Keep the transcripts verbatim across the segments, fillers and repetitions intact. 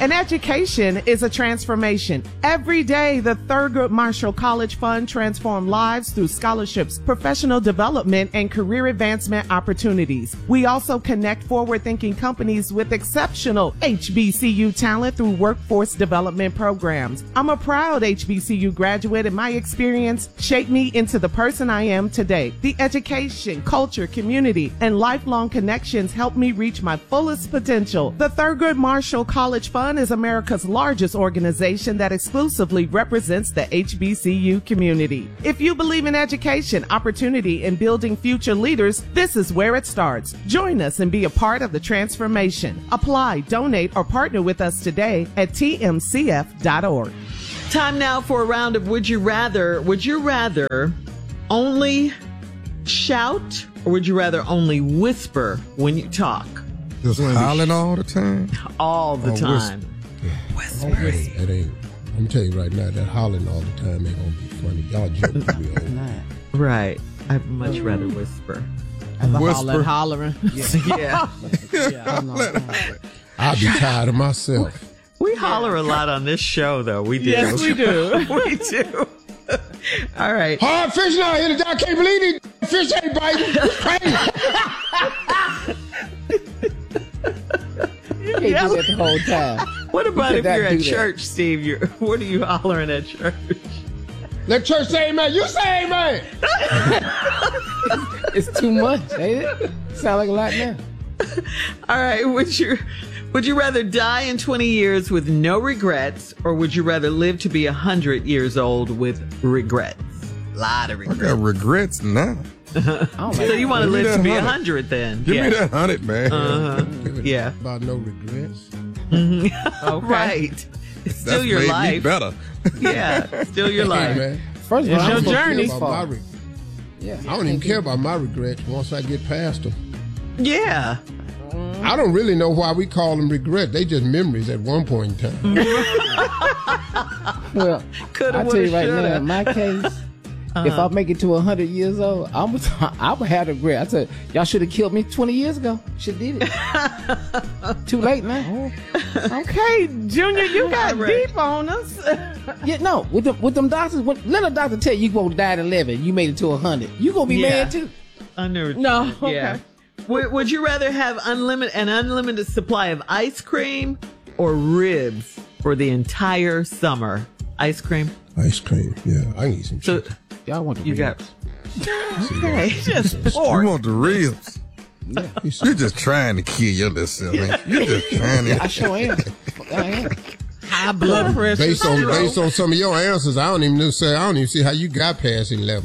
An education is a transformation. Every day, the Thurgood Marshall College Fund transforms lives through scholarships, professional development, and career advancement opportunities. We also connect forward-thinking companies with exceptional H B C U talent through workforce development programs. I'm a proud H B C U graduate, and my experience shaped me into the person I am today. The education, culture, community, and lifelong connections helped me reach my fullest potential. The Thurgood Marshall College Fund is America's largest organization that exclusively represents the H B C U community. If you believe in education, opportunity, and building future leaders, this is where it starts. Join us and be a part of the transformation. Apply, donate, or partner with us today at T M C F dot org. Time now for a round of Would You Rather. Would you rather only shout, or would you rather only whisper when you talk? Just howling all the time? All the or time. Whisper. Whispering. It ain't. I'm gonna tell you right now, that howling all the time ain't gonna be funny. Y'all joke real old. Right. I'd much rather whisper. As a hollering, hollering. Yeah. yeah. yeah. I'll be tired of myself. We holler a lot on this show, though. We do. Yes, we do. we do. All right. Hard fish now here. I can't believe it. Fish ain't biting. You can't do that the whole time. What about if you're at church, that. Steve? You're, what are you hollering at church? Let church say amen. You say amen. It's too much, ain't it? Sound like a lot now. All right. Would you, would you rather die in twenty years with no regrets, or would you rather live to be one hundred years old with regrets? A lot of regrets. I got regrets now. Oh, so you want to live to be one hundred then? Give yeah. me that one hundred, man. Uh-huh. Yeah. About no regrets. Mm-hmm. Okay. Right. It's still That's your made life. Me better. Yeah. Still your life. Hey, man. First of all, it's your journey. Re- yeah. I don't even care about my regrets once I get past them. Yeah. I don't really know why we call them regrets. They just memories at one point in time. Well, Coulda, I tell you right shoulda. now, in my case, uh-huh. if I make it to one hundred years old, I'm I would have regret. I said, y'all should have killed me twenty years ago. Should did it. Too late now. Okay, Junior, you got Right. deep on us. Yeah, no, with them with them doctors, when, let a doctor tell you you gonna die at eleven, you made it to one hundred. You gonna be Yeah. mad too. I never. No, okay. Yeah. Would, would you rather have unlimited an unlimited supply of ice cream or ribs for the entire summer? Ice cream. Ice cream. Yeah, I can eat some So chicken. Y'all want the you got. ribs. Okay, just You pork. want the ribs? Yeah. You're just trying to kill your little self, man. You're just trying to. I sure am. I am. High blood pressure. Based on based on some of your answers, I don't even know, say I don't even see how you got past eleven.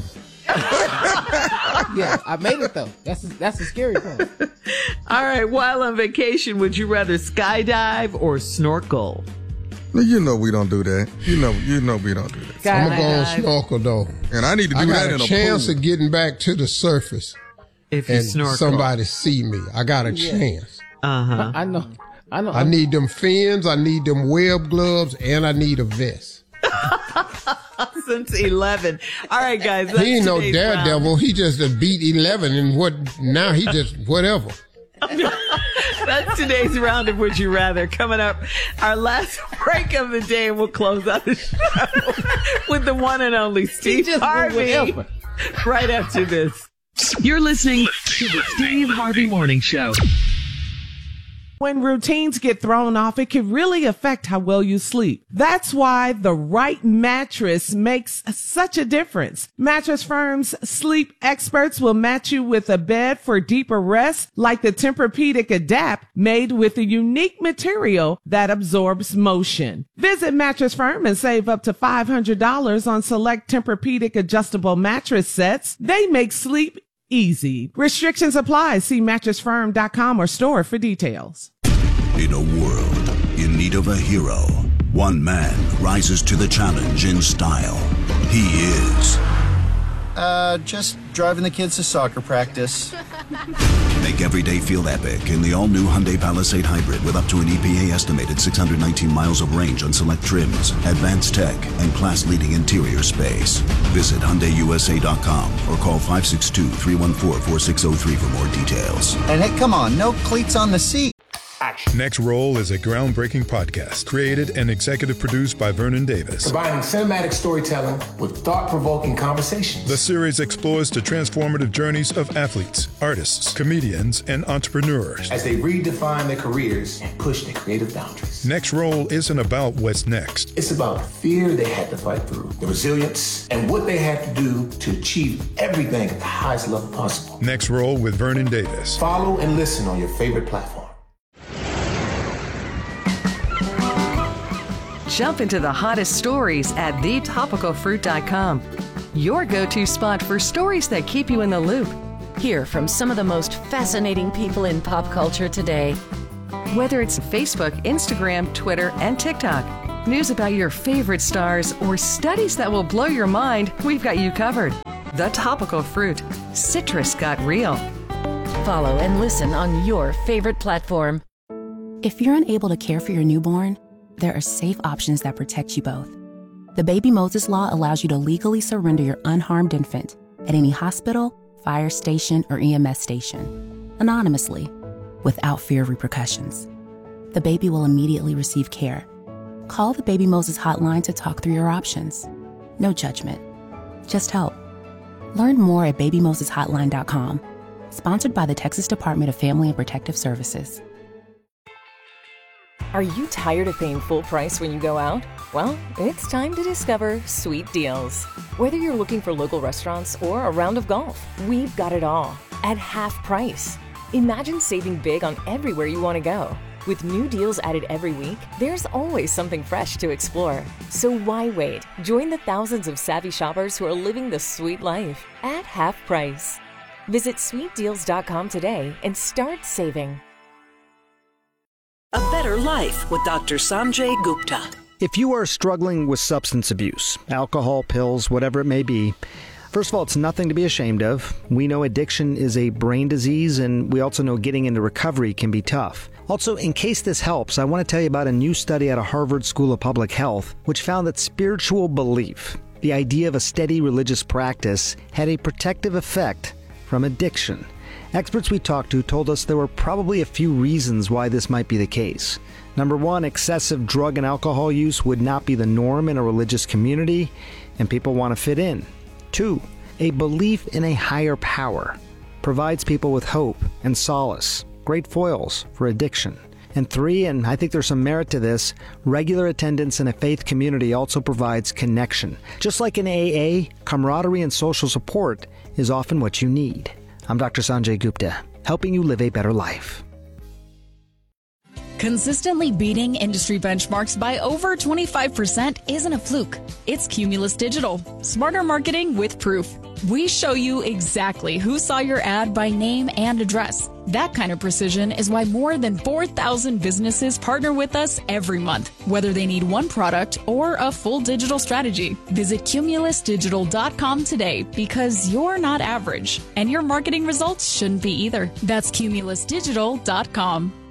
Yeah, I made it though. That's that's the scary part. All right. While on vacation, would you rather skydive or snorkel? You know we don't do that. You know, you know we don't do that. I'm gonna go on Skydive. snorkel though. And I need to do I that got in a a chance pool. of getting back to the surface If you and snorkel. somebody see me. I got a chance. Uh huh. I know. I know. I need them fins, I need them web gloves, and I need a vest. Since eleven. All right, guys. That's He ain't no today's daredevil. round. He just a beat eleven, and what now? He just whatever. That's today's round of Would You Rather. Coming up, our last break of the day, and we'll close out the show with the one and only Steve just went Harvey. whatever. Right after this. You're listening to the Steve Harvey Morning Show. When routines get thrown off, it can really affect how well you sleep. That's why the right mattress makes such a difference. Mattress Firm's sleep experts will match you with a bed for deeper rest, like the Tempur-Pedic Adapt, made with a unique material that absorbs motion. Visit Mattress Firm and save up to five hundred dollars on select Tempur-Pedic adjustable mattress sets. They make sleep easy. Restrictions apply. See mattress firm dot com or store for details. In a world in need of a hero, one man rises to the challenge in style. He is... Uh, just driving the kids to soccer practice. Make every day feel epic in the all-new Hyundai Palisade Hybrid with up to an E P A-estimated six hundred nineteen miles of range on select trims, advanced tech, and class-leading interior space. Visit Hyundai U S A dot com or call five six two, three one four, four six zero three for more details. And hey, come on, no cleats on the seat. action. Next Roll is a groundbreaking podcast created and executive produced by Vernon Davis. Combining cinematic storytelling with thought-provoking conversations. The series explores the transformative journeys of athletes, artists, comedians, and entrepreneurs as they redefine their careers and push their creative boundaries. Next Roll isn't about what's next. It's about the fear they had to fight through, the resilience, and what they had to do to achieve everything at the highest level possible. Next Roll with Vernon Davis. Follow and listen on your favorite platform. Jump into the hottest stories at the topical fruit dot com. Your go-to spot for stories that keep you in the loop. Hear from some of the most fascinating people in pop culture today. Whether it's Facebook, Instagram, Twitter, and TikTok, news about your favorite stars, or studies that will blow your mind, we've got you covered. The Topical Fruit. Citrus got real. Follow and listen on your favorite platform. If you're unable to care for your newborn, there are safe options that protect you both. The Baby Moses Law allows you to legally surrender your unharmed infant at any hospital, fire station, or E M S station, anonymously, without fear of repercussions. The baby will immediately receive care. Call the Baby Moses hotline to talk through your options. No judgment, just help. Learn more at baby moses hotline dot com. Sponsored by the Texas Department of Family and Protective Services. Are you tired of paying full price when you go out? Well, it's time to discover Sweet Deals. Whether you're looking for local restaurants or a round of golf, we've got it all at half price. Imagine saving big on everywhere you want to go. With new deals added every week, there's always something fresh to explore. So why wait? Join the thousands of savvy shoppers who are living the sweet life at half price. Visit sweet deals dot com today and start saving. A Better Life with Doctor Sanjay Gupta. If you are struggling with substance abuse, alcohol, pills, whatever it may be, first of all, it's nothing to be ashamed of. We know addiction is a brain disease, and we also know getting into recovery can be tough. Also, in case this helps, I want to tell you about a new study out of Harvard School of Public Health, which found that spiritual belief, the idea of a steady religious practice, had a protective effect from addiction. Experts we talked to told us there were probably a few reasons why this might be the case. Number one, excessive drug and alcohol use would not be the norm in a religious community, and people want to fit in. Two, a belief in a higher power provides people with hope and solace, great foils for addiction. And three, and I think there's some merit to this, regular attendance in a faith community also provides connection. Just like in A A, camaraderie and social support is often what you need. I'm Doctor Sanjay Gupta, helping you live a better life. Consistently beating industry benchmarks by over twenty-five percent isn't a fluke. It's Cumulus Digital. Smarter marketing with proof. We show you exactly who saw your ad by name and address. That kind of precision is why more than four thousand businesses partner with us every month, whether they need one product or a full digital strategy. Visit cumulus digital dot com today because you're not average, and your marketing results shouldn't be either. That's cumulus digital dot com.